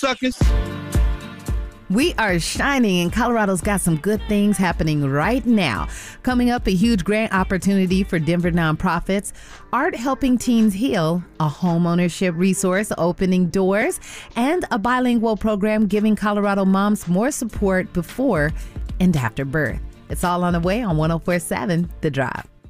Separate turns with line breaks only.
suckers.
We are shining, and Colorado's got some good things happening right now. Coming up, a huge grant opportunity for Denver nonprofits, Art Helping Teens Heal, a homeownership resource opening doors, and a bilingual program giving Colorado moms more support before and after birth. It's all on the way on 104.7 The Drive.